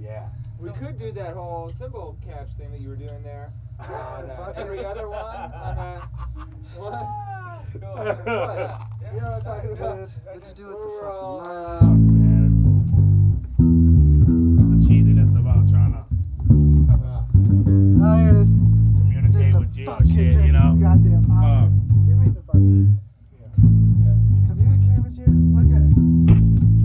Yeah. We could do that whole symbol catch thing that you were doing there. On every other one. What? What? You know what I'm talking about? What'd you do with the fucking Man, it's the cheesiness about trying to Oh, here it is. communicate the with Geo. fuck She